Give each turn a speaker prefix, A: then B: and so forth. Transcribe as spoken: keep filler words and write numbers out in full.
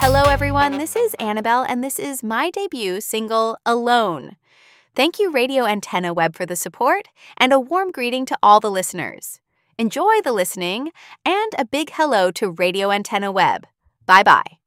A: Hello, everyone. This is Annabelle, and this is my debut single, Alone. Thank you, Radio Antenna Web, for the support, and a warm greeting to all the listeners. Enjoy the listening, and a big hello to Radio Antenna Web. Bye-bye.